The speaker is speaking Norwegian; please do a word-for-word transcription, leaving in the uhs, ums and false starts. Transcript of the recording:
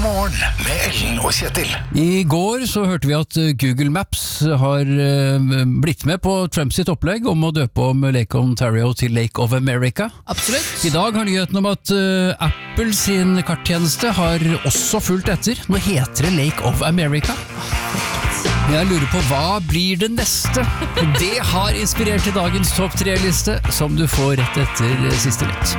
morgen med Ellen og Kjetil. I går så hørte vi at Google Maps har uh, blitt med på Trumps sitt opplegg om å døpe om Lake Ontario til Lake of America. Absolutt. I dag har nyheten om at uh, Apple sin karttjeneste har også fulgt etter. Nå heter det Lake of America. Jeg lurer på hva blir det neste? Det har inspirert til dagens topp tre-liste, som du får rett etter siste nytt.